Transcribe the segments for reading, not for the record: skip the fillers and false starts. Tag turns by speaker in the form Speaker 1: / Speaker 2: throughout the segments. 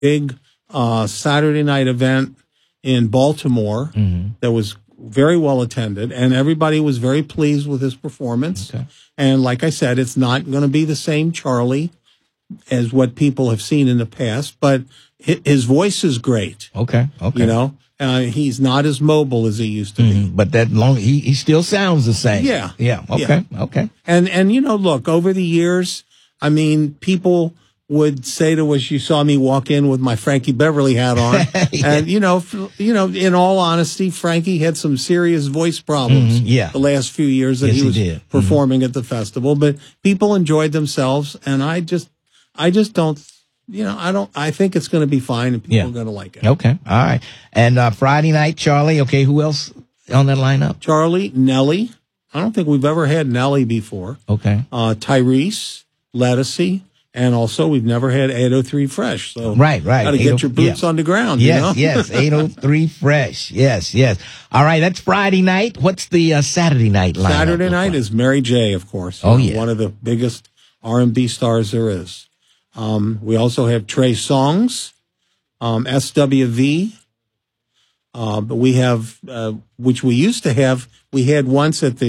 Speaker 1: big Saturday night event in Baltimore that was very well attended, and everybody was very pleased with his performance.
Speaker 2: Okay.
Speaker 1: And like I said, it's not going to be the same Charlie as what people have seen in the past, but his voice is great.
Speaker 2: Okay.
Speaker 1: You know, he's not as mobile as he used to be.
Speaker 2: But he still sounds the same.
Speaker 1: Yeah.
Speaker 2: Yeah. Okay.
Speaker 1: Yeah.
Speaker 2: Okay.
Speaker 1: And you know, look, over the years, I mean, people would say to us, you saw me walk in with my Frankie Beverly hat on. And, you know, in all honesty, Frankie had some serious voice problems the last few years that he was performing at the festival. But people enjoyed themselves, and I just don't, you know, I think it's going to be fine, and people are going to like it.
Speaker 2: Okay. All right. And Friday night, Charlie, okay, who else on that lineup?
Speaker 1: Charlie, Nelly. I don't think we've ever had Nelly before.
Speaker 2: Okay.
Speaker 1: Tyrese, Lettucey. And also, we've never had 803 Fresh. So,
Speaker 2: right.
Speaker 1: Got to get your boots on the ground.
Speaker 2: Yes,
Speaker 1: you know?
Speaker 2: Yes. 803 Fresh. Yes. All right. That's Friday night. What's the Saturday night lineup?
Speaker 1: Saturday night is Mary J., of course. One of the biggest R&B stars there is. We also have Trey Songz, SWV. But we have, which we used to have. We had once at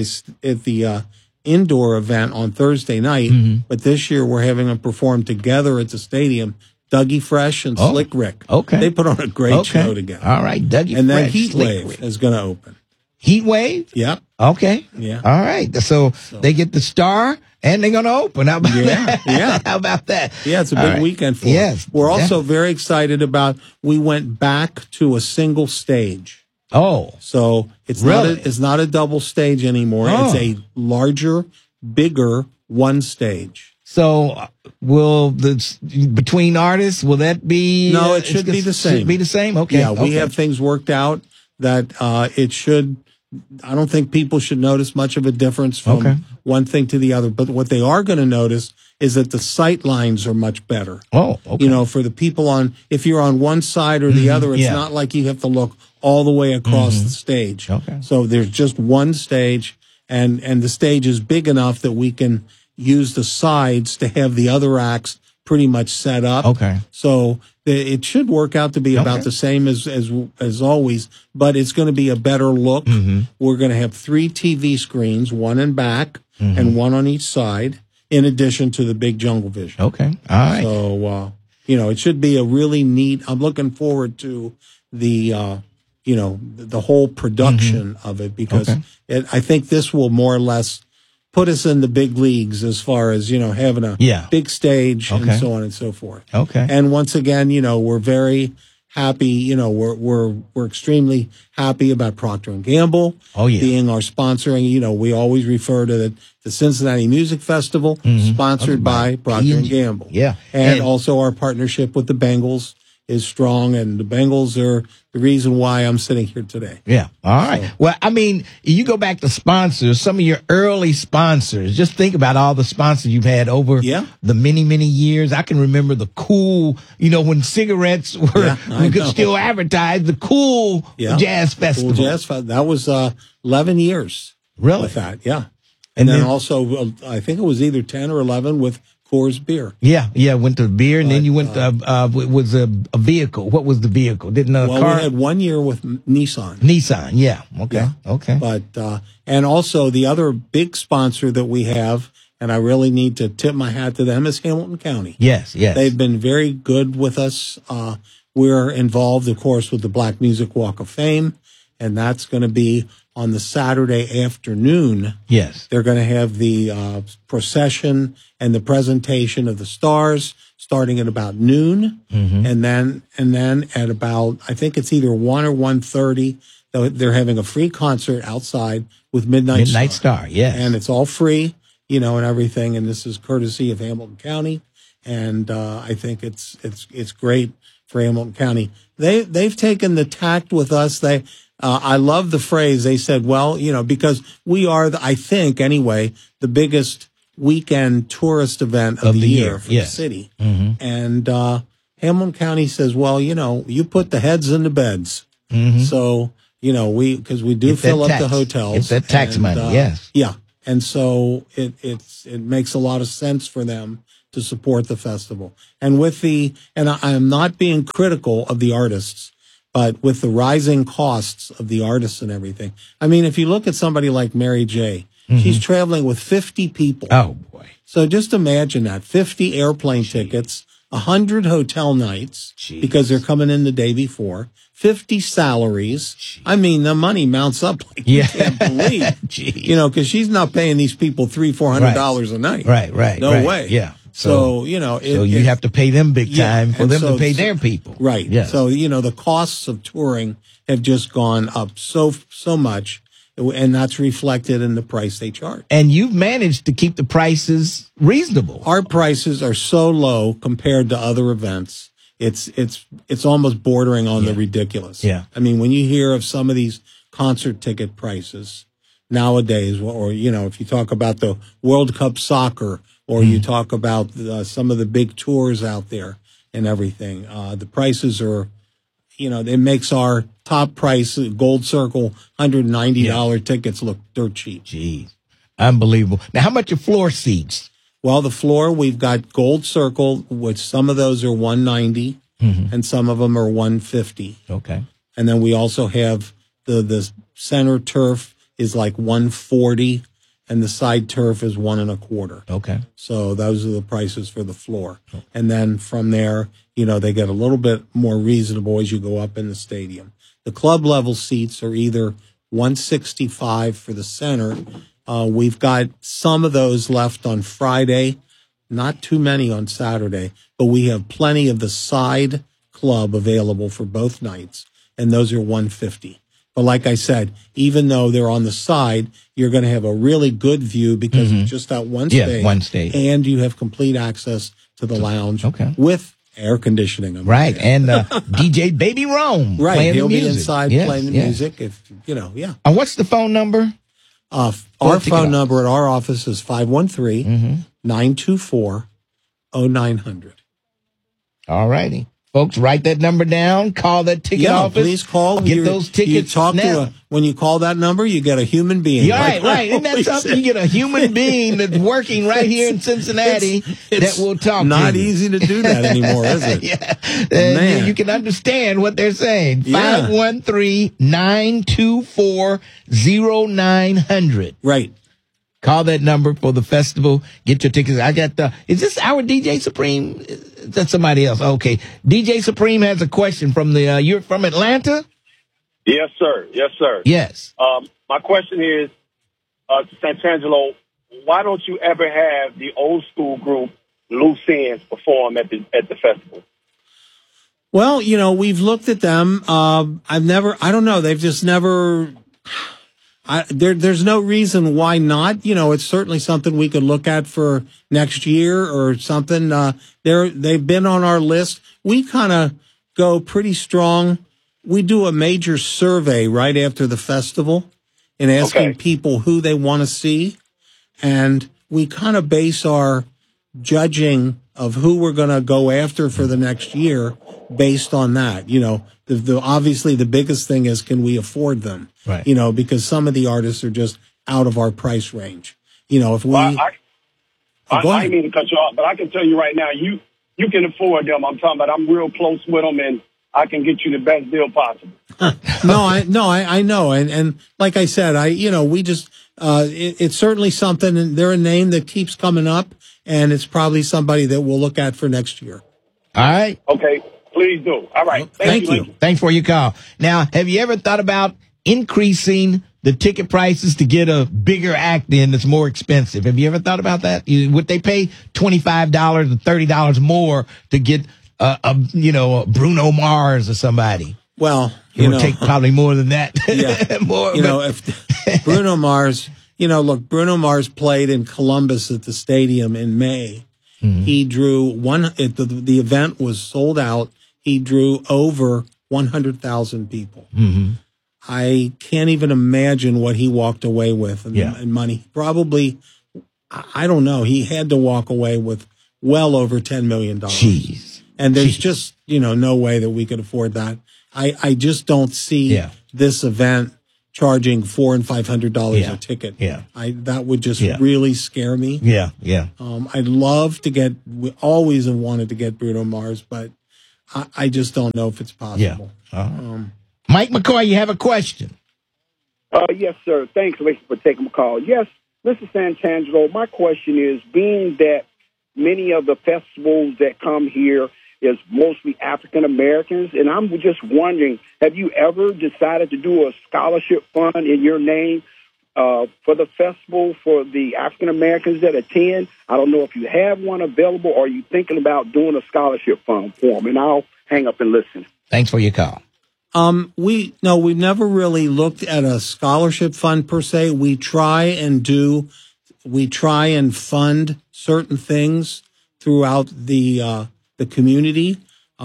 Speaker 1: the indoor event on Thursday night, but this year we're having them perform together at the stadium. Dougie Fresh and Slick Rick. Okay. They put on a great show together.
Speaker 2: All right, Dougie Fresh.
Speaker 1: And then Heat Wave is going to open.
Speaker 2: Heat Wave?
Speaker 1: Yep.
Speaker 2: Okay.
Speaker 1: Yeah.
Speaker 2: All right. So they get the star and they're going to open. How about that?
Speaker 1: Yeah.
Speaker 2: How about that?
Speaker 1: Yeah, it's a big weekend for us. We're also very excited about, we went back to a single stage.
Speaker 2: Oh.
Speaker 1: So it's not a double stage anymore. It's a larger, bigger one stage.
Speaker 2: So will between artists, will that be?
Speaker 1: No, it should be the same.
Speaker 2: Should be the same? Okay.
Speaker 1: Yeah, we have things worked out that it should. I don't think people should notice much of a difference from one thing to the other. But what they are going to notice is that the sight lines are much better.
Speaker 2: Oh, okay.
Speaker 1: You know, for the people if you're on one side or the other, it's not like you have to look all the way across the stage.
Speaker 2: Okay.
Speaker 1: So there's just one stage, and the stage is big enough that we can use the sides to have the other acts pretty much set up.
Speaker 2: Okay.
Speaker 1: So it should work out to be about the same as always, but it's going to be a better look. We're going to have 3 TV screens, one in back and one on each side, in addition to the big Jungle Vision.
Speaker 2: Okay. All right.
Speaker 1: So, you know, it should be a really neat, I'm looking forward to the, you know, the whole production of it, because I think this will more or less put us in the big leagues as far as, you know, having a big stage and so on and so forth.
Speaker 2: Okay.
Speaker 1: And once again, you know, we're very happy, you know, we're extremely happy about Procter & Gamble being our sponsor. And, you know, we always refer to the Cincinnati Music Festival, sponsored by Procter & Gamble.
Speaker 2: Yeah.
Speaker 1: And also our partnership with the Bengals is strong, and the Bengals are the reason why I'm sitting here today.
Speaker 2: Yeah. All right. So, well, I mean, you go back to sponsors, some of your early sponsors. Just think about all the sponsors you've had over the many, many years. I can remember the Cool, you know, when cigarettes were, we could still advertise the Cool Jazz Festival.
Speaker 1: Cool Jazz Festival. That was 11 years.
Speaker 2: Really?
Speaker 1: With that, yeah. And then also, I think it was either 10 or 11 with Coors Beer.
Speaker 2: Yeah, went to beer, and then you went to, was a vehicle. What was the vehicle? Didn't a car?
Speaker 1: We had 1 year with Nissan.
Speaker 2: Nissan, yeah. Okay,
Speaker 1: yeah.
Speaker 2: Okay.
Speaker 1: But, and also the other big sponsor that we have, and I really need to tip my hat to them, is Hamilton County.
Speaker 2: Yes.
Speaker 1: They've been very good with us. We're involved, of course, with the Black Music Walk of Fame, and that's going to be on the Saturday afternoon.
Speaker 2: Yes.
Speaker 1: They're going to have the procession and the presentation of the stars starting at about noon. And then at about, I think it's either 1 or 1:30, they're having a free concert outside with Midnight
Speaker 2: Star. Yes.
Speaker 1: And it's all free, you know, and everything. And this is courtesy of Hamilton County. And I think it's great for Hamilton County. They've taken the tact with us. I love the phrase. They said, well, you know, because we are, I think anyway, the biggest weekend tourist event of the year for the city. And Hamilton County says, well, you know, you put the heads in the beds. So, you know, because we do fill up the hotels.
Speaker 2: It's that tax money, yes.
Speaker 1: Yeah. And so it makes a lot of sense for them to support the festival. And I am not being critical of the artists, but with the rising costs of the artists and everything. I mean, if you look at somebody like Mary J., she's traveling with 50 people.
Speaker 2: Oh, boy.
Speaker 1: So just imagine that. 50 airplane tickets, 100 hotel nights, because they're coming in the day before, 50 salaries. I mean, the money mounts up like you can't believe. You know, because she's not paying these people $300-$400 a night.
Speaker 2: Right.
Speaker 1: No way.
Speaker 2: Yeah.
Speaker 1: So you know,
Speaker 2: so you have to pay them big time for them to pay their people.
Speaker 1: Right. Yeah. So, you know, the costs of touring have just gone up so much, and that's reflected in the price they charge.
Speaker 2: And you've managed to keep the prices reasonable.
Speaker 1: Our prices are so low compared to other events. It's almost bordering on the ridiculous.
Speaker 2: Yeah.
Speaker 1: I mean, when you hear of some of these concert ticket prices nowadays, or, you know, if you talk about the World Cup soccer, or you talk about some of the big tours out there and everything, the prices are, you know, it makes our top price, Gold Circle, $190 tickets look dirt cheap.
Speaker 2: Jeez. Unbelievable. Now, how much are floor seats?
Speaker 1: Well, the floor, we've got Gold Circle, which some of those are $190 and some of them are $150.
Speaker 2: Okay.
Speaker 1: And then we also have the center turf is like $140 and the side turf is $125.
Speaker 2: Okay.
Speaker 1: So those are the prices for the floor. Okay. And then from there, you know, they get a little bit more reasonable as you go up in the stadium. The club level seats are either $165 for the center. We've got some of those left on Friday, not too many on Saturday, but we have plenty of the side club available for both nights, and those are $150. But like I said, even though they're on the side, you're going to have a really good view because it's just that one stage.
Speaker 2: Yeah, one stage.
Speaker 1: And you have complete access to the lounge with air conditioning.
Speaker 2: Right. And DJ Baby Rome.
Speaker 1: Right. He'll be inside playing the music. If you know,
Speaker 2: what's the phone number?
Speaker 1: Our phone number at our office is 513-924-0900.
Speaker 2: All righty. Folks, write that number down. Call that ticket office.
Speaker 1: Please call.
Speaker 2: Get those tickets now.
Speaker 1: When you call that number, you get a human being.
Speaker 2: Right. Isn't that something? You get a human being that's working right here in Cincinnati that will talk to you.
Speaker 1: Not easy to do that anymore, is it?
Speaker 2: Man. You can understand what they're saying. 513-924-0900.
Speaker 1: Right.
Speaker 2: Call that number for the festival. Get your tickets. I got is this our DJ Supreme? That's somebody else. Okay. DJ Supreme has a question from you're from Atlanta?
Speaker 3: Yes, sir.
Speaker 2: Yes.
Speaker 3: My question is, Santangelo, why don't you ever have the old school group Loose Ends perform at the festival?
Speaker 1: Well, you know, we've looked at them. I don't know. They've just never, there's no reason why not. You know, it's certainly something we could look at for next year or something. They've been on our list. We kind of go pretty strong. We do a major survey right after the festival and asking people who they want to see. And we kind of base our judging of who we're going to go after for the next year based on that. You know, obviously the biggest thing is, can we afford them?
Speaker 2: Right.
Speaker 1: You know, because some of the artists are just out of our price range. You know, if we...
Speaker 3: I didn't mean to cut you off, but I can tell you right now, you can afford them. I'm talking about I'm real close with them, and I can get you the best deal possible.
Speaker 1: I know. And like I said, we just, it's certainly something, and they're a name that keeps coming up, and it's probably somebody that we'll look at for next year.
Speaker 2: All right.
Speaker 3: Okay. Please do. All right.
Speaker 1: Thank you.
Speaker 2: Thanks for your call. Now, have you ever thought about increasing the ticket prices to get a bigger act in that's more expensive? Have you ever thut about that? Would they pay $25 or $30 more to get a Bruno Mars or somebody?
Speaker 1: Well,
Speaker 2: it would take probably more than that.
Speaker 1: Yeah. If Bruno Mars, Bruno Mars played in Columbus at the stadium in May. Mm-hmm. He drew the event was sold out. He drew over 100,000 people.
Speaker 2: Mm-hmm.
Speaker 1: I can't even imagine what he walked away with in money. Probably, I don't know. He had to walk away with well over $10 million.
Speaker 2: Jeez.
Speaker 1: And there's just, no way that we could afford that. I just don't see this event charging $400 and $500 a ticket.
Speaker 2: Yeah.
Speaker 1: That would just really scare me.
Speaker 2: Yeah. Yeah.
Speaker 1: I'd love to we always have wanted to get Bruno Mars, but I just don't know if it's possible.
Speaker 2: Yeah. Mike McCoy, you have a question?
Speaker 4: Yes, sir. Thanks for taking the call. Yes, Mr. Santangelo, my question is, being that many of the festivals that come here is mostly African Americans, and I'm just wondering, have you ever decided to do a scholarship fund in your name for the festival for the African Americans that attend? I don't know if you have one available, or are you thinking about doing a scholarship fund for them? And I'll hang up and listen.
Speaker 2: Thanks for your call.
Speaker 1: We've never really looked at a scholarship fund per se. We try and fund certain things throughout the community.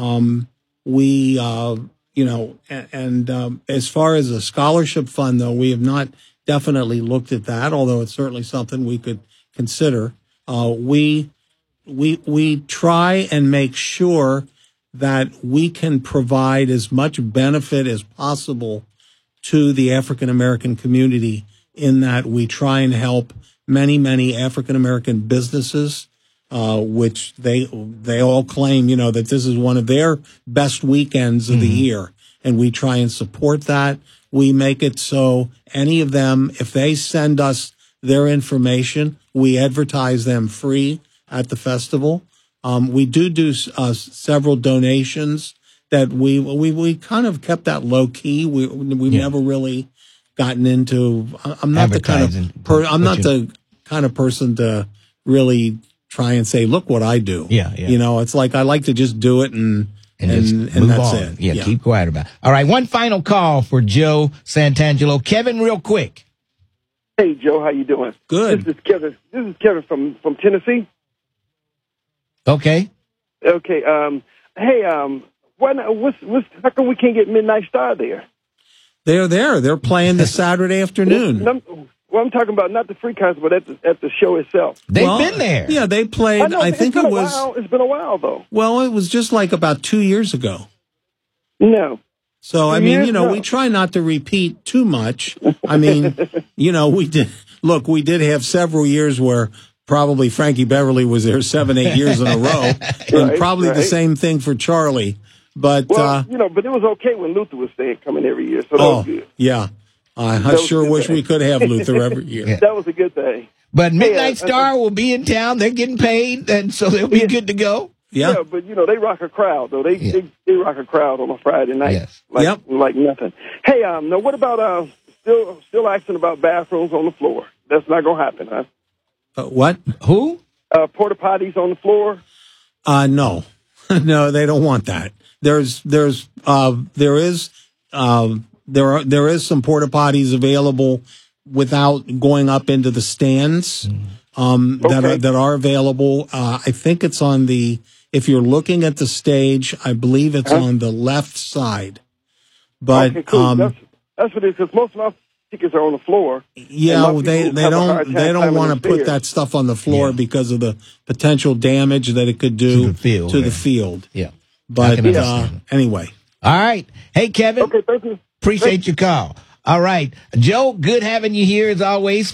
Speaker 1: As far as a scholarship fund, though, we have not definitely looked at that, although it's certainly something we could consider. We try and make sure that we can provide as much benefit as possible to the African American community, in that we try and help many, many African American businesses, which they all claim, that this is one of their best weekends of the year. And we try and support that. We make it so any of them, if they send us their information, we advertise them free at the festival. We do several donations that we kind of kept that low key. We've never really gotten into. I'm not the kind of person to really try and say, look what I do.
Speaker 2: Yeah.
Speaker 1: It's like I like to just do it and that's
Speaker 2: on.
Speaker 1: it.
Speaker 2: Yeah, keep quiet about it. All right, one final call for Joe Santangelo. Kevin, real quick.
Speaker 4: Hey, Joe, how you doing?
Speaker 1: Good.
Speaker 4: This is Kevin from Tennessee.
Speaker 2: Okay.
Speaker 4: Okay. Hey, why not? How come we can't get Midnight Star there?
Speaker 1: They're there. They're playing this Saturday afternoon.
Speaker 4: Well, I'm talking about not the free concert, but at the show itself.
Speaker 2: They've been there.
Speaker 1: Yeah, they played. I think it was.
Speaker 4: It's been a while, though.
Speaker 1: Well, it was just like about 2 years ago.
Speaker 4: No.
Speaker 1: So, I mean, we try not to repeat too much. I mean, we did have several years where probably Frankie Beverly was there 7-8 years in a row, and probably the same thing for Charlie. But
Speaker 4: but it was okay when Luther was coming every year, so that was good.
Speaker 1: Yeah, I sure wish we could have Luther every year.
Speaker 4: That was a good thing.
Speaker 2: But Midnight Star will be in town. They're getting paid, and so they'll be good to go.
Speaker 4: Yeah, but they rock a crowd though. They rock a crowd on a Friday night.
Speaker 2: Yes.
Speaker 4: Like nothing. Hey, now what about still asking about bathrooms on the floor? That's not gonna happen, huh?
Speaker 1: What? Who?
Speaker 4: Porta potties on the floor?
Speaker 1: No, no, they don't want that. There is some porta potties available without going up into the stands. That are available. I think it's on if you're looking at the stage, I believe it's on the left side. But
Speaker 4: okay, cool. That's what it is, because most of my tickets are on the floor.
Speaker 1: Yeah, they don't want to put that stuff on the floor because of the potential damage that it could do to the field.
Speaker 2: Yeah.
Speaker 1: But anyway.
Speaker 2: All right. Hey, Kevin.
Speaker 4: Okay, thank you.
Speaker 2: Appreciate your call. All right. Joe, good having you here as always.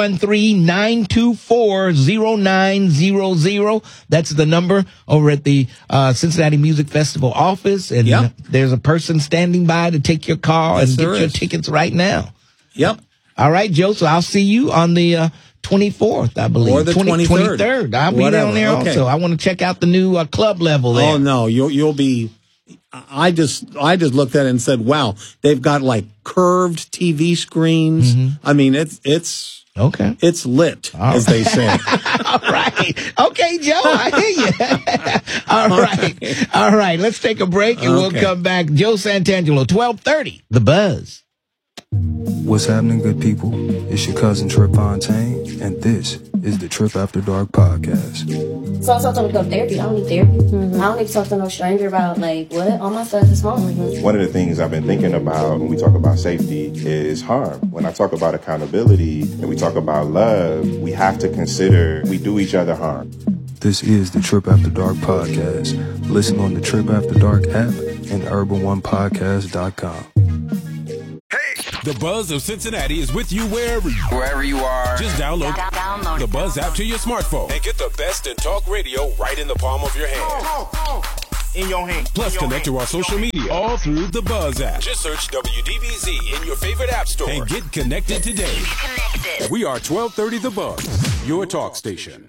Speaker 2: 513-924-0900. That's the number over at the Cincinnati Music Festival office. And there's a person standing by to take your call and get your tickets right now.
Speaker 1: Yep.
Speaker 2: All right, Joe. So I'll see you on the 24th, I believe.
Speaker 1: Or the 23rd.
Speaker 2: I'll be down there also. I want to check out the new club level there.
Speaker 1: Oh, no. You'll be... I just looked at it and said, wow, they've got like curved TV screens. I mean, it's okay. It's lit, as they say.
Speaker 2: All right. Okay, Joe, I hear you. All right. Let's take a break and we'll come back. Joe Santangelo, 1230, The Buzz.
Speaker 5: What's happening, good people? It's your cousin Trip Fontaine, and this is the Trip After Dark podcast.
Speaker 6: So I told me to go to therapy. I don't need therapy. I don't need to talk to no stranger about, what? All my stuff is home.
Speaker 7: One of the things I've been thinking about when we talk about safety is harm. When I talk about accountability and we talk about love, we have to consider we do each other harm.
Speaker 5: This is the Trip After Dark podcast. Listen on the Trip After Dark app and urban1podcast.com.
Speaker 8: Hey! The Buzz of Cincinnati is with you wherever you are. Just download the Buzz app to your smartphone and get the best in talk radio right in the palm of your hand.
Speaker 3: In your hand.
Speaker 8: Plus, connect to our social media all through the Buzz app. Just search WDBZ in your favorite app store and get connected today. We are 1230 The Buzz, your talk station.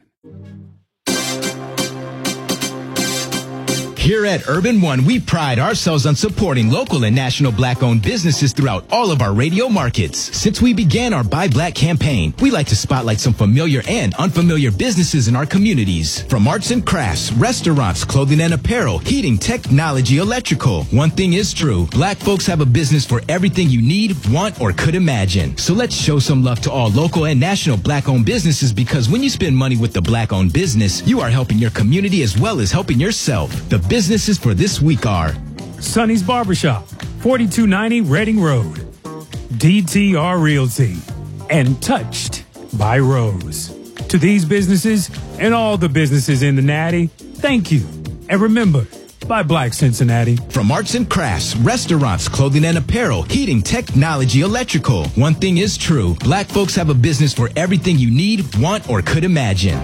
Speaker 2: Here at Urban One, we pride ourselves on supporting local and national Black-owned businesses throughout all of our radio markets. Since we began our Buy Black campaign, we like to spotlight some familiar and unfamiliar businesses in our communities. From arts and crafts, restaurants, clothing and apparel, heating, technology, electrical. One thing is true, Black folks have a business for everything you need, want, or could imagine. So let's show some love to all local and national Black-owned businesses, because when you spend money with the Black-owned business, you are helping your community as well as helping yourself. The businesses for this week are
Speaker 9: Sonny's Barbershop, 4290 Reading Road, DTR Realty, and Touched by Rose. To these businesses and all the businesses in the Natty, thank you. And remember, Buy Black Cincinnati.
Speaker 2: From arts and crafts, restaurants, clothing and apparel, heating, technology, electrical. One thing is true, Black folks have a business for everything you need, want, or could imagine.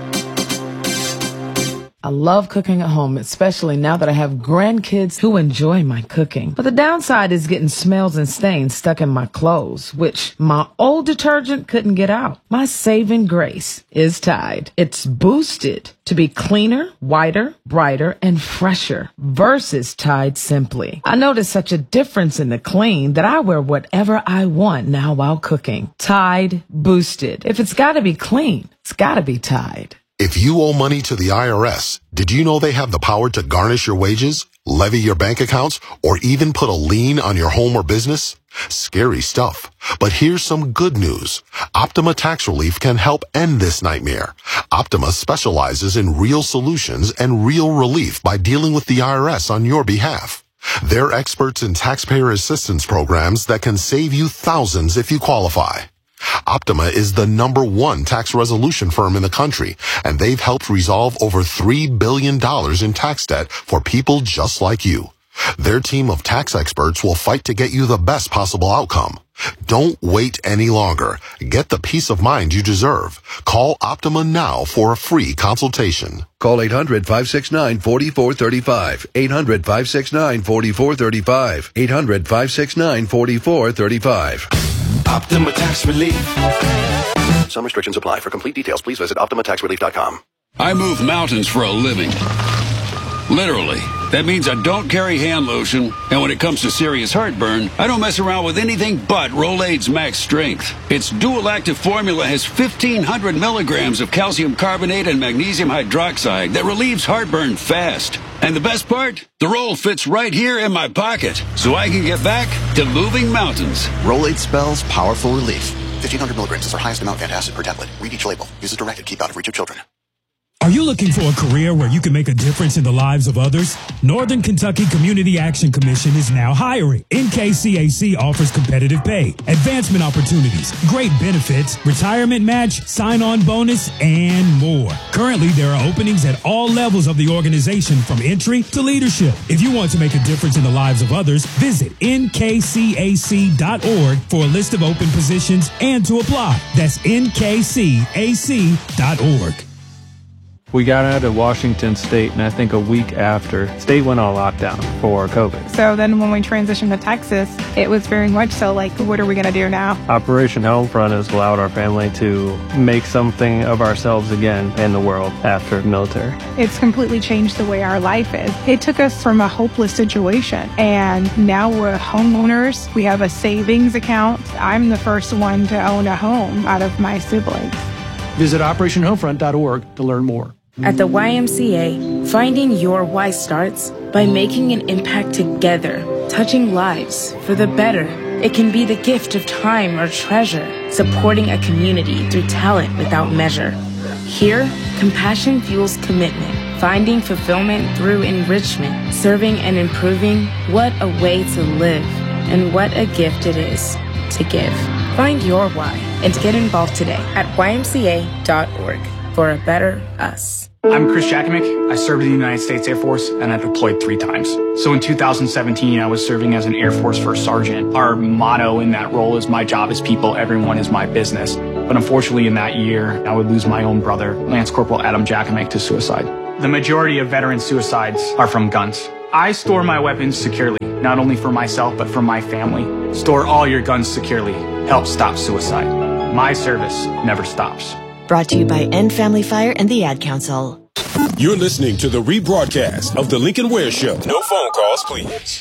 Speaker 10: I love cooking at home, especially now that I have grandkids who enjoy my cooking. But the downside is getting smells and stains stuck in my clothes, which my old detergent couldn't get out. My saving grace is Tide. It's boosted to be cleaner, whiter, brighter, and fresher versus Tide Simply. I noticed such a difference in the clean that I wear whatever I want now while cooking. Tide Boosted. If it's gotta be clean, it's gotta be Tide.
Speaker 11: If you owe money to the IRS, did you know they have the power to garnish your wages, levy your bank accounts, or even put a lien on your home or business? Scary stuff. But here's some good news. Optima Tax Relief can help end this nightmare. Optima specializes in real solutions and real relief by dealing with the IRS on your behalf. They're experts in taxpayer assistance programs that can save you thousands if you qualify. Optima is the #1 tax resolution firm in the country, and they've helped resolve over $3 billion in tax debt for people just like you. Their team of tax experts will fight to get you the best possible outcome. Don't wait any longer. Get the peace of mind you deserve. Call Optima now for a free consultation.
Speaker 12: Call 800-569-4435. 800-569-4435. 800-569-4435.
Speaker 13: Optima Tax Relief.
Speaker 12: Some restrictions apply. For complete details, please visit OptimaTaxRelief.com.
Speaker 14: I move mountains for a living. Literally. That means I don't carry hand lotion, and when it comes to serious heartburn, I don't mess around with anything but Rolaids Max Strength. Its dual-active formula has 1,500 milligrams of calcium carbonate and magnesium hydroxide that relieves heartburn fast. And the best part? The roll fits right here in my pocket, so I can get back to moving mountains.
Speaker 15: Rolaids spells powerful relief. 1,500 milligrams is our highest amount of antacid per tablet. Read each label. Use as directed. Keep out of reach of children.
Speaker 9: Are you looking for a career where you can make a difference in the lives of others? Northern Kentucky Community Action Commission is now hiring. NKCAC offers competitive pay, advancement opportunities, great benefits, retirement match, sign-on bonus, and more. Currently, there are openings at all levels of the organization, from entry to leadership. If you want to make a difference in the lives of others, visit nkcac.org for a list of open positions and to apply. That's nkcac.org.
Speaker 16: We got out of Washington State, and I think a week after, state went on lockdown for COVID.
Speaker 17: So then when we transitioned to Texas, it was very much so like, what are we going to do now?
Speaker 16: Operation Homefront has allowed our family to make something of ourselves again in the world after the military.
Speaker 17: It's completely changed the way our life is. It took us from a hopeless situation, and now we're homeowners. We have a savings account. I'm the first one to own a home out of my siblings.
Speaker 18: Visit OperationHomefront.org to learn more.
Speaker 19: At the YMCA, finding your why starts by making an impact together, touching lives for the better. It can be the gift of time or treasure, supporting a community through talent without measure. Here, compassion fuels commitment, finding fulfillment through enrichment, serving and improving. What a way to live, and what a gift it is to give. Find your why and get involved today at ymca.org for a better us.
Speaker 20: I'm Chris Jakimick. I served in the United States Air Force, and I deployed 3 times. So in 2017, I was serving as an Air Force First Sergeant. Our motto in that role is, my job is people, everyone is my business. But unfortunately, in that year, I would lose my own brother, Lance Corporal Adam Jakimick, to suicide. The majority of veteran suicides are from guns. I store my weapons securely, not only for myself, but for my family. Store all your guns securely. Help stop suicide. My service never stops.
Speaker 21: Brought to you by End Family Fire and the Ad Council.
Speaker 8: You're listening to the rebroadcast of The Lincoln Ware Show. No phone calls, please.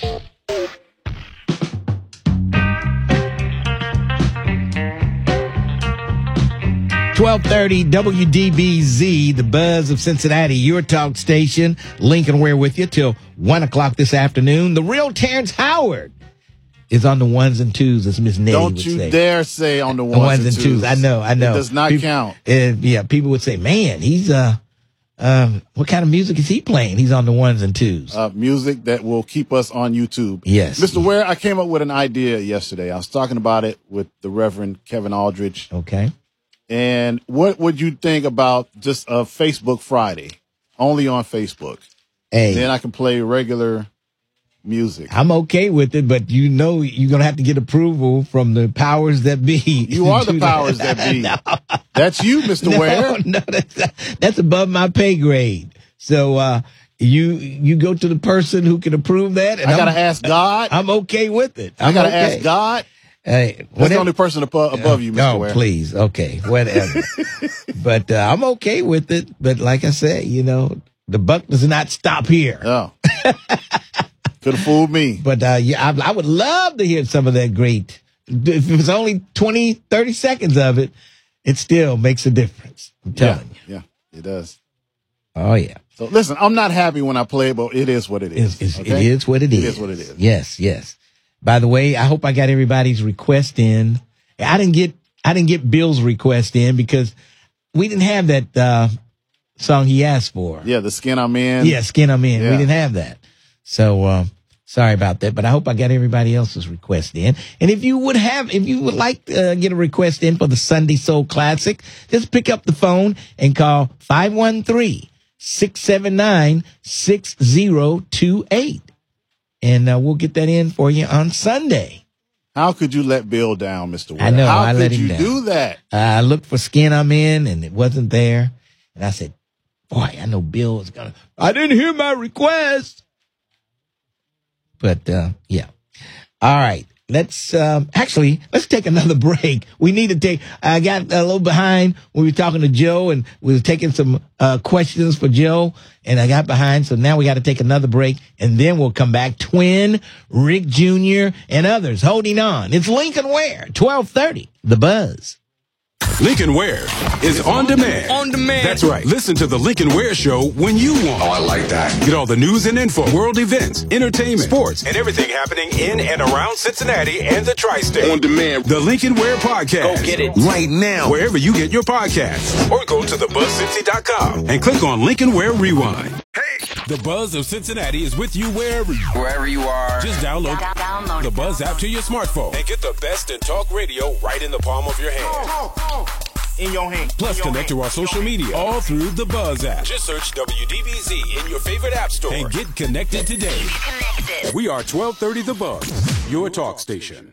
Speaker 2: .1230 WDBZ, the buzz of Cincinnati, your talk station. Lincoln Ware with you till 1 o'clock this afternoon. The real Terrence Howard is on the ones and twos, as Miss Nettie would say.
Speaker 22: Don't you dare say on the ones and twos.
Speaker 2: I know.
Speaker 22: It does not count.
Speaker 2: Yeah, people would say, man, he's what kind of music is he playing? He's on the ones and twos.
Speaker 22: Music that will keep us on YouTube.
Speaker 2: Yes.
Speaker 22: Mr. Ware, I came up with an idea yesterday. I was talking about it with the Reverend Kevin Aldridge.
Speaker 2: Okay.
Speaker 22: And what would you think about just a Facebook Friday, only on Facebook?
Speaker 2: Hey.
Speaker 22: Then I can play regular music.
Speaker 2: I'm okay with it, but you know you're going to have to get approval from the powers that be.
Speaker 22: You are the powers that be. No. That's you, Mr. Ware.
Speaker 2: No, that's above my pay grade. So you go to the person who can approve that. And
Speaker 22: I got to ask God.
Speaker 2: I'm okay with it.
Speaker 22: I got to ask God.
Speaker 2: Hey,
Speaker 22: that's the only person above you, Mr. Ware.
Speaker 2: Oh, please. Okay, whatever. But I'm okay with it. But like I said, the buck does not stop here.
Speaker 22: Oh. Could have fooled me.
Speaker 2: But I would love to hear some of that great. If it was only 20, 30 seconds of it, it still makes a difference. I'm telling you.
Speaker 22: Yeah, it does.
Speaker 2: Oh, yeah.
Speaker 22: So listen, I'm not happy when I play it, but it is what it is.
Speaker 2: Okay? It is what it is.
Speaker 22: It is what it is.
Speaker 2: Yes. By the way, I hope I got everybody's request in. I didn't get Bill's request in because we didn't have that song he asked for.
Speaker 22: Yeah, the Skin I'm In.
Speaker 2: Yeah, Skin I'm In.
Speaker 22: Yeah.
Speaker 2: We didn't have that. So sorry about that, but I hope I got everybody else's request in. And if you would like to get a request in for the Sunday Soul Classic, just pick up the phone and call 513-679-6028. And we'll get that in for you on Sunday.
Speaker 22: How could you let Bill down, Mr. Ware?
Speaker 2: I know.
Speaker 22: How
Speaker 2: I let him
Speaker 22: could
Speaker 2: down.
Speaker 22: you do that?
Speaker 2: I looked for Skin I'm In, and it wasn't there. And I said, boy, I know Bill is going to... I didn't hear my request. But, yeah. All right. Let's take another break. I got a little behind when we were talking to Joe, and we were taking some questions for Joe, and I got behind. So now we got to take another break, and then we'll come back. Twin, Rick Jr., and others holding on. It's Lincoln Ware, 1230, The Buzz.
Speaker 8: Lincoln Ware is on demand.
Speaker 23: On demand.
Speaker 8: That's right. Listen to the Lincoln Ware Show when you want.
Speaker 23: Oh, I like that.
Speaker 8: Get all the news and info, world events, entertainment, sports, and everything happening in and around Cincinnati and the tri-state.
Speaker 23: On demand.
Speaker 8: The Lincoln Ware Podcast.
Speaker 23: Go get it right now.
Speaker 8: Wherever you get your podcasts. Or go to thebuzzcincy.com and click on Lincoln Ware Rewind. Hey! The Buzz of Cincinnati is with you wherever
Speaker 23: you are.
Speaker 8: Just download the Buzz app to your smartphone and get the best in talk radio right in the palm of your hand.
Speaker 23: In your hand.
Speaker 8: Plus, connect to our social media all through the Buzz app. Just search WDBZ in your favorite app store and get connected today. We are 1230 The Buzz, your talk station.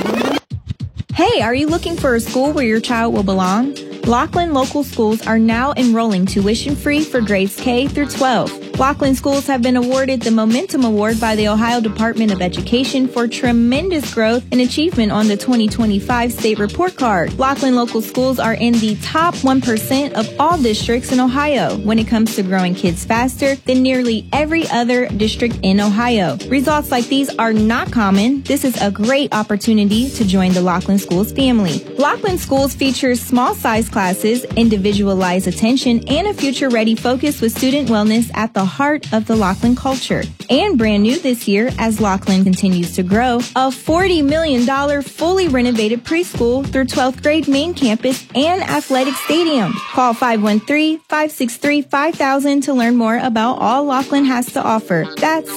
Speaker 24: Hey, are you looking for a school where your child will belong? Laughlin Local Schools are now enrolling tuition-free for grades K through 12. Laughlin Schools have been awarded the Momentum Award by the Ohio Department of Education for tremendous growth and achievement on the 2025 state report card. Laughlin Local Schools are in the top 1% of all districts in Ohio when it comes to growing kids faster than nearly every other district in Ohio. Results like these are not common. This is a great opportunity to join the Laughlin Schools family. Laughlin Schools features small-size classes, individualized attention, and a future-ready focus with student wellness at the heart of the Laughlin culture. And brand new this year, as Laughlin continues to grow, a $40 million fully renovated preschool through 12th grade main campus and athletic stadium. Call 513-563-5000 to learn more about all Laughlin has to offer. That's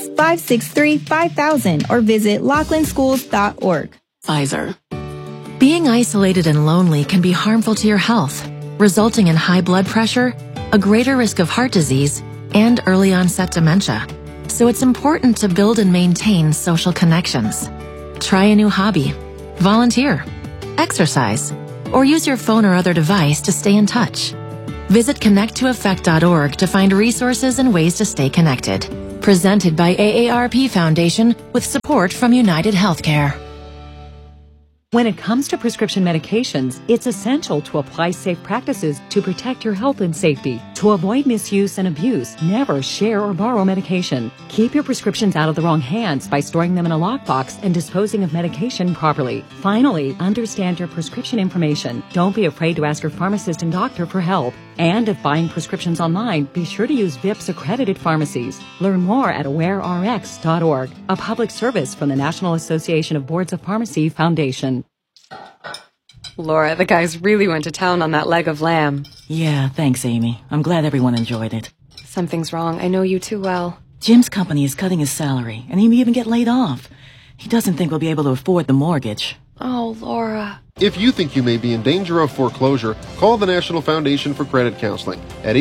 Speaker 24: 563-5000 or visit laughlinschools.org.
Speaker 25: Pfizer. Being isolated and lonely can be harmful to your health, resulting in high blood pressure,
Speaker 1: a greater risk of heart disease, and early onset dementia. So it's important to build and maintain social connections. Try a new hobby, volunteer, exercise, or use your phone or other device to stay in touch. Visit connecttoeffect.org to find resources and ways to stay connected. Presented by AARP Foundation with support from United Healthcare.
Speaker 4: When it comes to prescription medications, it's essential to apply safe practices to protect your health and safety. To avoid misuse and abuse, never share or borrow medication. Keep your prescriptions out of the wrong hands by storing them in a lockbox and disposing of medication properly. Finally, understand your prescription information. Don't be afraid to ask your pharmacist and doctor for help. And if buying prescriptions online, be sure to use VIPS accredited pharmacies. Learn more at awarerx.org, a public service from the National Association of Boards of Pharmacy Foundation.
Speaker 6: Laura, the guys really went to town on that leg of lamb.
Speaker 7: Yeah, thanks, Amy. I'm glad everyone enjoyed it.
Speaker 6: Something's wrong. I know you too well.
Speaker 7: Jim's company is cutting his salary, and he may even get laid off. He doesn't think we'll be able to afford the mortgage.
Speaker 6: Oh, Laura.
Speaker 25: If you think you may be in danger of foreclosure, call the National Foundation for Credit Counseling at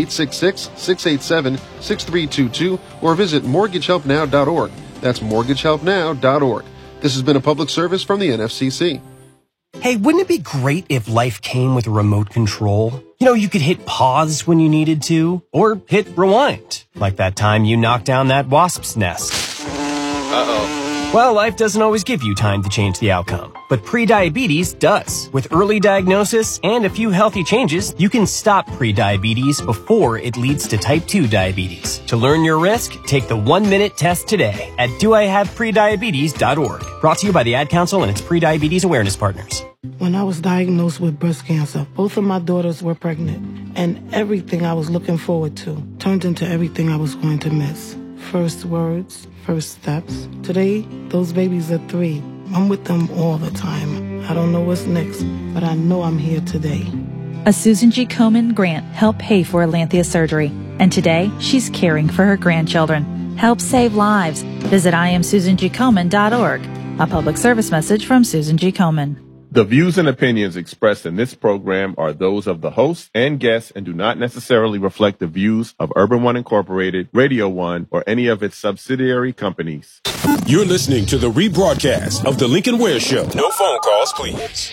Speaker 25: 866-687-6322 or visit mortgagehelpnow.org. That's mortgagehelpnow.org. This has been a public service from the NFCC.
Speaker 26: Hey, wouldn't it be great if life came with a remote control? You know, you could hit pause when you needed to, or hit rewind, like that time you knocked down that wasp's nest.
Speaker 27: Uh-oh.
Speaker 26: Well, life doesn't always give you time to change the outcome, but prediabetes does. With early diagnosis and a few healthy changes, you can stop prediabetes before it leads to type 2 diabetes. To learn your risk, take the 1-minute test today at doihaveprediabetes.org. Brought to you by the Ad Council and its prediabetes awareness partners.
Speaker 28: When I was diagnosed with breast cancer, both of my daughters were pregnant, and everything I was looking forward to turned into everything I was going to miss. First words, first steps. Today, those babies are 3. I'm with them all the time. I don't know what's next, but I know I'm here today.
Speaker 29: A Susan G. Komen grant helped pay for Alanthea surgery, and today she's caring for her grandchildren. Help save lives. Visit IamSusanGKomen.org. A public service message from Susan G. Komen.
Speaker 30: The views and opinions expressed in this program are those of the host and guests and do not necessarily reflect the views of Urban One Incorporated, Radio One, or any of its subsidiary companies.
Speaker 8: You're listening to the rebroadcast of The Lincoln Ware Show. No phone calls, please.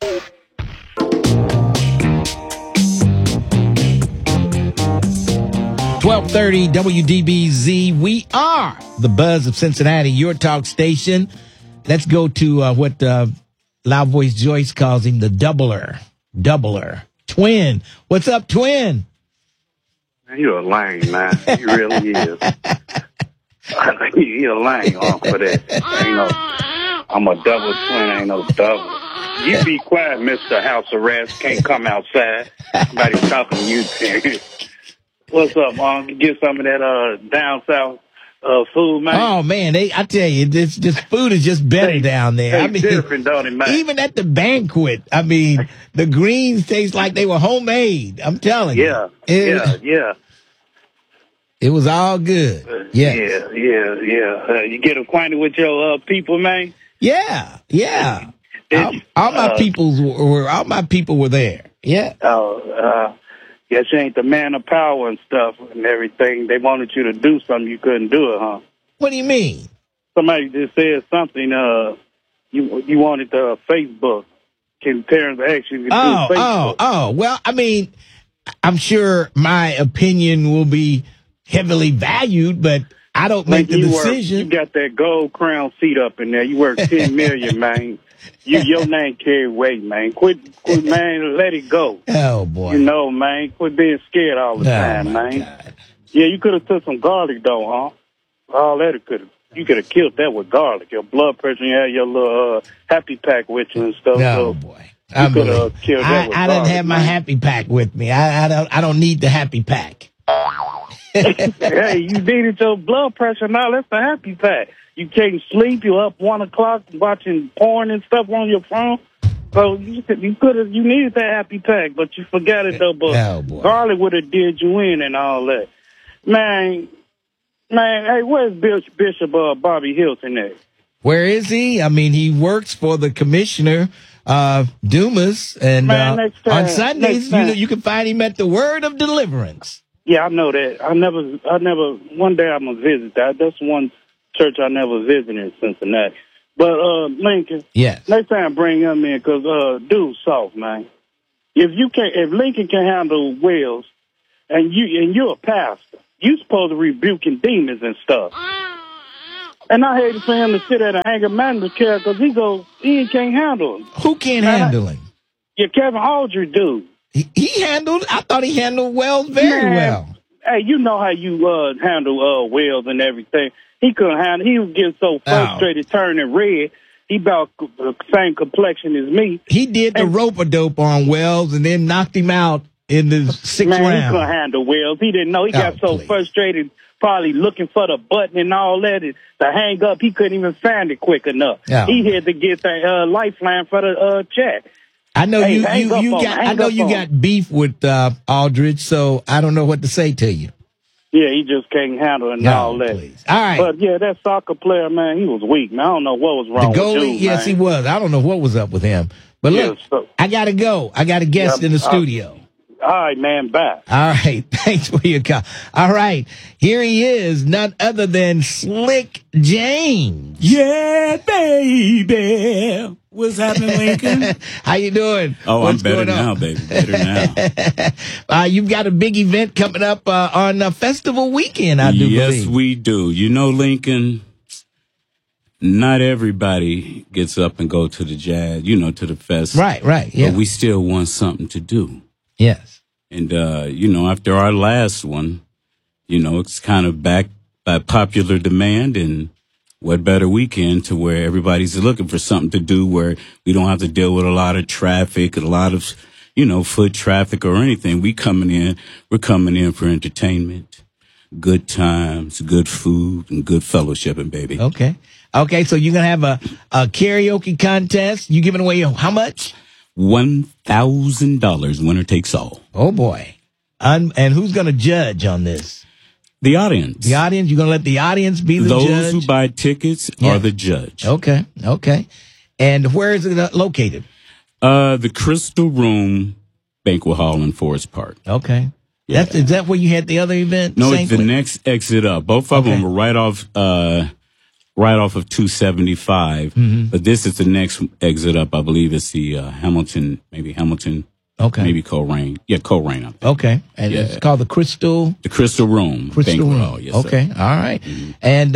Speaker 2: .1230 WDBZ. We are the Buzz of Cincinnati, your talk station. Let's go to what Loud Voice Joyce calls him, the doubler. Twin. What's up, Twin?
Speaker 31: You're a lame, man. You really is. You're a lame for that. I'm a double twin, ain't no double. You be quiet, Mr. House Arrest. Can't come outside. Somebody's talking to you. What's up, Mom? Get some of that down south food, man.
Speaker 2: Oh man, I tell you, this food is just better down there. I mean,
Speaker 31: different, don't it, man?
Speaker 2: Even at the banquet, I mean, the greens taste like they were homemade. I'm telling you.
Speaker 31: Yeah.
Speaker 2: It was all good.
Speaker 31: Yeah. You get acquainted with your people, man.
Speaker 2: Yeah. All my people were there. Yeah.
Speaker 31: Guess you ain't the man of power and stuff and everything. They wanted you to do something, you couldn't do it, huh?
Speaker 2: What do you mean?
Speaker 31: Somebody just said something. You wanted Facebook. Can parents actually do Facebook?
Speaker 2: Well, I mean, I'm sure my opinion will be heavily valued, but I don't make the decision.
Speaker 31: You got that gold crown seat up in there. You worth $10 million, man. Your name carry weight, man. Quit, man. Let it go.
Speaker 2: Oh boy.
Speaker 31: You know, man. Quit being scared all the time, man. God. Yeah, you could have took some garlic though, huh? All that you could have killed that with garlic. Your blood pressure, you had your little happy pack with you and stuff.
Speaker 2: Oh boy. You could have killed that with garlic. I didn't have my happy pack with me. I don't need the happy pack.
Speaker 31: Hey, you needed your blood pressure now. That's the happy pack. You can't sleep. You're up 1 o'clock watching porn and stuff on your phone. So you needed that happy pack, but you forgot it though. But garlic would have did you in and all that. Man, hey, where's Bishop Bobby Hilton at?
Speaker 2: Where is he? I mean, he works for the commissioner Dumas, and on Sundays, you can find him at the Word of Deliverance.
Speaker 31: Yeah, I know that. I never. One day I'm gonna visit that. That's one church I never visited in Cincinnati. But Lincoln.
Speaker 2: Yes.
Speaker 31: Next time bring him in, cause dude's soft, man. If Lincoln can handle Wells, and you're a pastor, you supposed to rebuking demons and stuff. And I hated for him to sit at a anger management chair because he can't handle him.
Speaker 2: Who can't handle him?
Speaker 31: Yeah, Kevin Aldridge, dude.
Speaker 2: I thought he handled Wells very well.
Speaker 31: Hey, you know how you handle Wells and everything. He couldn't handle. He was getting so frustrated, turning red. He about the same complexion as me.
Speaker 2: He did the rope-a-dope on Wells and then knocked him out in the 6th round.
Speaker 31: Man, he couldn't handle Wells. He didn't know. He got so frustrated, probably looking for the button and all that to hang up. He couldn't even find it quick enough. Oh. He had to get the lifeline for the check.
Speaker 2: I know you got beef with Aldridge, so I don't know what to say to you.
Speaker 31: Yeah, he just can't handle it and all that.
Speaker 2: Please. All right.
Speaker 31: But yeah, that soccer player, man, he was weak, man. I don't know what was wrong
Speaker 2: with him. The goalie,
Speaker 31: yes,
Speaker 2: he was. I don't know what was up with him. But look, I got to go. I got a guest in the studio.
Speaker 31: All right, man, bye.
Speaker 2: All right. Thanks for your call. All right. Here he is, none other than Slick James.
Speaker 3: Yeah, baby. What's happening, Lincoln?
Speaker 2: How you doing?
Speaker 3: Oh,
Speaker 2: What's
Speaker 3: I'm better now, baby. Better now.
Speaker 2: You've got a big event coming up on Festival Weekend, I do believe.
Speaker 3: Yes, we do. You know, Lincoln, not everybody gets up and go to the jazz, to the fest.
Speaker 2: Right, yeah.
Speaker 3: But we still want something to do.
Speaker 2: Yes.
Speaker 3: And, after our last one, it's kind of back by popular demand, and what better weekend to where everybody's looking for something to do where we don't have to deal with a lot of traffic, a lot of, foot traffic or anything. We're coming in for entertainment, good times, good food, and good fellowshipping, baby.
Speaker 2: Okay, so you're going to have a karaoke contest. You giving away how much?
Speaker 3: $1,000, winner takes all.
Speaker 2: Oh, boy. And who's going to judge on this?
Speaker 3: The audience.
Speaker 2: The audience? You're going to let the audience be the judge?
Speaker 3: Those who buy tickets are the judge.
Speaker 2: Okay. And where is it located?
Speaker 3: The Crystal Room Banquet Hall in Forest Park.
Speaker 2: Okay. Yeah. Is that where you had the other event?
Speaker 3: No, it's the next exit up. Both of them were right off of 275. Mm-hmm. But this is the next exit up. I believe it's the Hamilton. Okay. Maybe Colerain. Yeah, Colerain.
Speaker 2: Okay. And it's called the Crystal
Speaker 3: Room.
Speaker 2: Crystal Room.
Speaker 3: Hall, yes,
Speaker 2: okay.
Speaker 3: Sir.
Speaker 2: All right. Mm-hmm.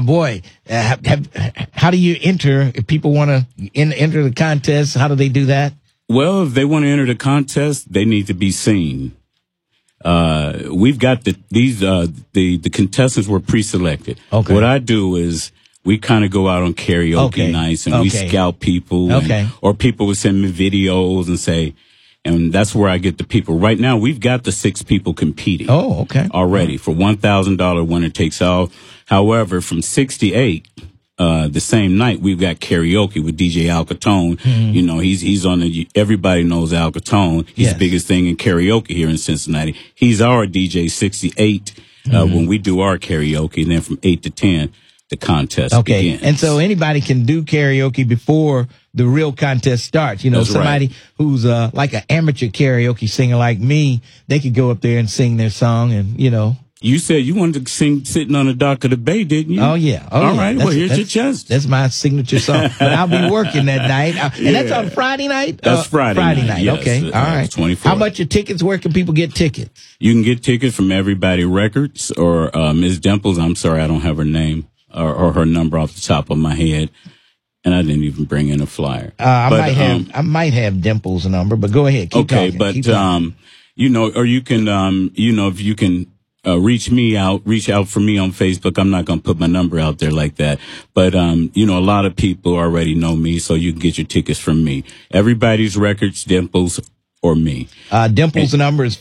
Speaker 2: And how do you enter? If people want to enter the contest, how do they do that?
Speaker 3: Well, if they want to enter the contest, they need to be seen. We've got the contestants were pre-selected. Okay. What I do is we kind of go out on karaoke nights and we scout people. Or people would send me videos and say, and that's where I get the people. Right now, we've got the 6 people competing.
Speaker 2: Oh, okay.
Speaker 3: Already for $1,000 winner takes all. However, from 6 to 8, the same night, we've got karaoke with DJ Al Capone. Mm-hmm. He's on everybody knows Al Capone. He's the biggest thing in karaoke here in Cincinnati. He's our DJ 68 when we do our karaoke. And then from 8 to 10, the contest begins.
Speaker 2: And so anybody can do karaoke before the real contest starts.
Speaker 3: That's
Speaker 2: somebody who's like an amateur karaoke singer like me, they could go up there and sing their song and,
Speaker 3: You said you wanted to sing Sitting on the Dock of the Bay, didn't you?
Speaker 2: Oh, yeah.
Speaker 3: All right. Well, here's your chance.
Speaker 2: That's my signature song. But I'll be working that night. And that's on Friday night?
Speaker 3: That's Friday night. Yes,
Speaker 2: okay. All right.
Speaker 3: 24.
Speaker 2: How much are tickets? Where can people get tickets?
Speaker 3: You can get tickets from Everybody Records or Ms. Dimples. I'm sorry, I don't have her name or her number off the top of my head. And I didn't even bring in a flyer.
Speaker 2: I might have Dimples' number, but go ahead. Keep talking.
Speaker 3: Or you can, if you can reach out for me on Facebook. I'm not going to put my number out there like that. But, a lot of people already know me, so you can get your tickets from me. Everybody's Records, Dimples, or me.
Speaker 2: Dimples' number is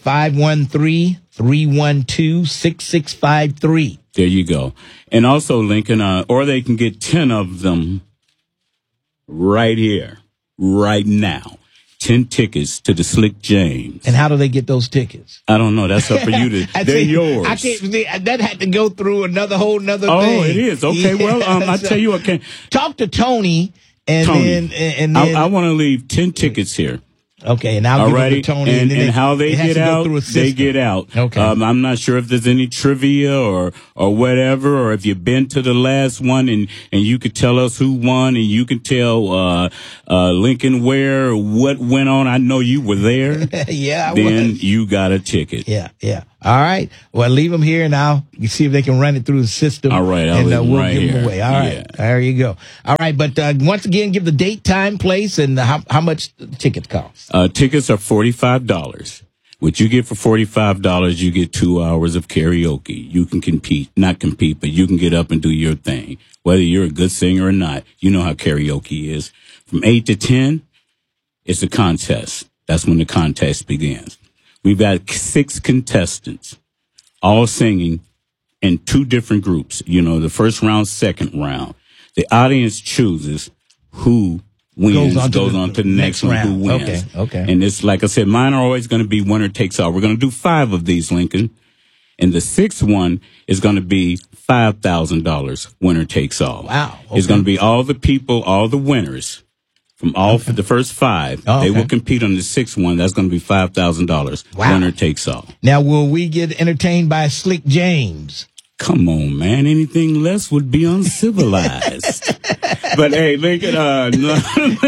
Speaker 2: 513-312-6653.
Speaker 3: There you go. And also, Lincoln, or they can get 10 of them right here, right now. 10 tickets to the Slick James.
Speaker 2: And how do they get those tickets?
Speaker 3: I don't know. That's up for you to. They're yours.
Speaker 2: I can't. That had to go through another thing.
Speaker 3: Oh, it is. Okay. Well, I tell you what.
Speaker 2: Talk to Tony, and then
Speaker 3: I want to leave 10 tickets here.
Speaker 2: Okay, and I'll give it to Tony.
Speaker 3: And how they get out, they get out.
Speaker 2: Okay.
Speaker 3: I'm not sure if there's any trivia or whatever, or if you've been to the last one and you could tell us who won, and you can tell Lincoln Ware what went on. I know you were there.
Speaker 2: Yeah, I
Speaker 3: then
Speaker 2: was.
Speaker 3: You got a ticket.
Speaker 2: Yeah. All right. Well, leave them here, and I'll see if they can run it through the system.
Speaker 3: All right,
Speaker 2: and we'll
Speaker 3: right
Speaker 2: give
Speaker 3: here.
Speaker 2: them away. All right. There you go. All right, but once again, give the date, time, place, and how much the tickets cost.
Speaker 3: Tickets are $45. What you get for $45, you get 2 hours of karaoke. You can not compete, but you can get up and do your thing. Whether you're a good singer or not, you know how karaoke is. From 8 to 10, it's a contest. That's when the contest begins. We've got 6 contestants, all singing in 2 different groups. You know, the first round, second round. The audience chooses who wins, goes on to the next one,
Speaker 2: round.
Speaker 3: who wins.
Speaker 2: Okay.
Speaker 3: And it's like I said, mine are always going to be winner takes all. We're going to do 5 of these, Lincoln. And the 6th one is going to be $5,000 winner takes all.
Speaker 2: Wow. Okay.
Speaker 3: It's going to be all the people, all the winners from for the first 5. They will compete on the 6th one. That's going to be $5,000.
Speaker 2: Wow.
Speaker 3: Winner takes all.
Speaker 2: Now, will we get entertained by Slick James?
Speaker 3: Come on, man. Anything less would be uncivilized. But hey, Lincoln, no.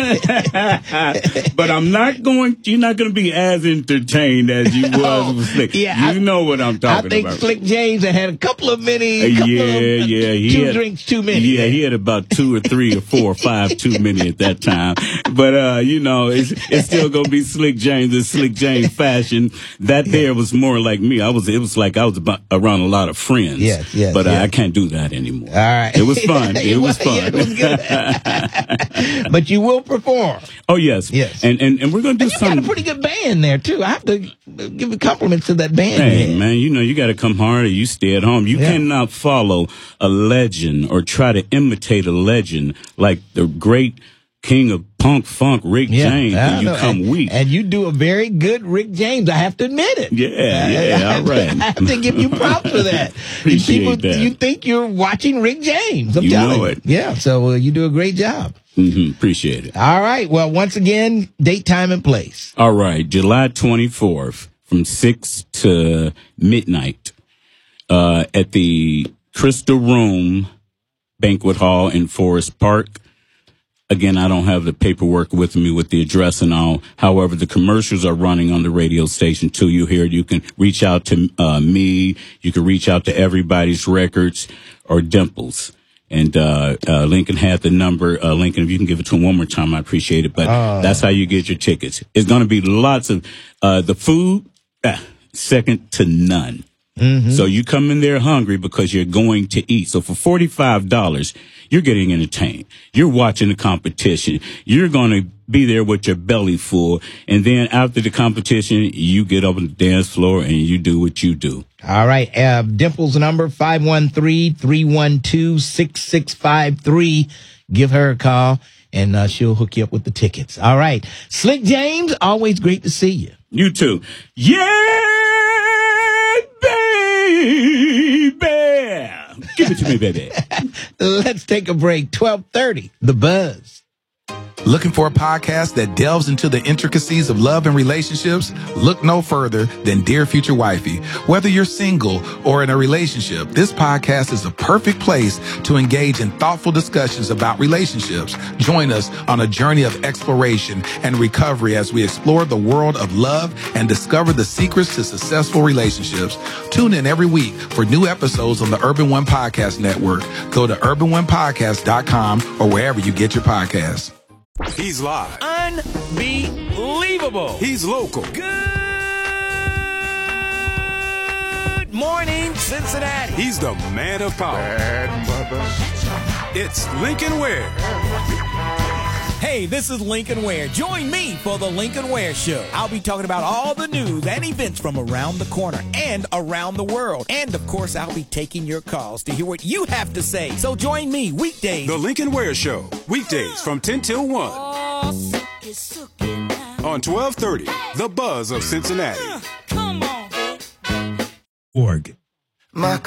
Speaker 3: But you're not going to be as entertained as you was with Slick.
Speaker 2: Yeah,
Speaker 3: you know what I'm talking about.
Speaker 2: I think Slick James had a couple of 2 drinks too many.
Speaker 3: Yeah, he had about 2 or 3 or 4 or 5 too many at that time. But, it's still going to be Slick James and Slick James fashion. That there was more like me. It was like I was around a lot of friends.
Speaker 2: Yes,
Speaker 3: but I can't do that anymore.
Speaker 2: All right.
Speaker 3: It was fun. It was fun.
Speaker 2: Yeah, it was good. But you will perform.
Speaker 3: Oh, yes. And we're going to do something.
Speaker 2: You got a pretty good band there, too. I have to give compliments to that band.
Speaker 3: Hey, man, you got to come hard or you stay at home. You cannot follow a legend or try to imitate a legend like the great king of punk funk, Rick James, and you come weak.
Speaker 2: And you do a very good Rick James. I have to admit it.
Speaker 3: Yeah, all right.
Speaker 2: I have to give you props for that.
Speaker 3: Appreciate that.
Speaker 2: You think you're watching Rick James. I'm telling you.
Speaker 3: It.
Speaker 2: Yeah, so you do a great job.
Speaker 3: Appreciate it.
Speaker 2: All right. Well, once again, date, time, and place.
Speaker 3: All right. July 24th from 6 to midnight at the Crystal Room Banquet Hall in Forest Park. Again, I don't have the paperwork with me with the address and all. However, the commercials are running on the radio station too. You hear it. You can reach out to me. You can reach out to Everybody's Records or Dimples. And Lincoln had the number. Lincoln, if you can give it to him one more time, I appreciate it. But that's how you get your tickets. It's going to be lots of the food, second to none.
Speaker 2: Mm-hmm.
Speaker 3: So you come in there hungry because you're going to eat. So for $45, you're getting entertained. You're watching the competition. You're going to be there with your belly full. And then after the competition, you get up on the dance floor and you do what you do.
Speaker 2: All right. Dimple's number, 513-312-6653. Give her a call and she'll hook you up with the tickets. All right. Slick James, always great to see you.
Speaker 3: You too. Yeah! Baby! Give it to me, baby.
Speaker 2: Let's take a break. 12:30, The Buzz.
Speaker 5: Looking for a podcast that delves into the intricacies of love and relationships? Look no further than Dear Future Wifey. Whether you're single or in a relationship, this podcast is a perfect place to engage in thoughtful discussions about relationships. Join us on a journey of exploration and recovery as we explore the world of love and discover the secrets to successful relationships. Tune in every week for new episodes on the Urban One Podcast Network. Go to urbanonepodcast.com or wherever you get your podcasts.
Speaker 8: He's live.
Speaker 9: Unbelievable.
Speaker 8: He's local.
Speaker 9: Good morning, Cincinnati.
Speaker 8: He's the man of power.
Speaker 9: Bad mother.
Speaker 8: It's Lincoln Ware.
Speaker 9: Hey, this is Lincoln Ware. Join me for the Lincoln Ware Show. I'll be talking about all the news and events from around the corner and around the world. And, of course, I'll be taking your calls to hear what you have to say. So join me weekdays.
Speaker 8: The Lincoln Ware Show. Weekdays from 10 till 1. On 1230, The Buzz of Cincinnati.
Speaker 9: Come on.
Speaker 2: Org.
Speaker 10: My